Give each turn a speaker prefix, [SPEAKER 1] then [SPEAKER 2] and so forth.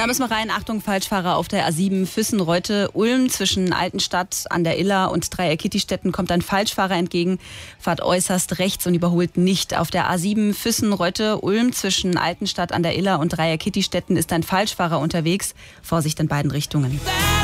[SPEAKER 1] Da müssen wir rein. Achtung, Falschfahrer auf der A7 Füssen-Reute-Ulm zwischen Altenstadt an der Iller und Dreier-Kittistetten kommt ein Falschfahrer entgegen. Fahrt äußerst rechts und überholt nicht. Auf der A7 Füssen-Reute-Ulm zwischen Altenstadt an der Iller und Dreier-Kittistetten ist ein Falschfahrer unterwegs. Vorsicht in beiden Richtungen.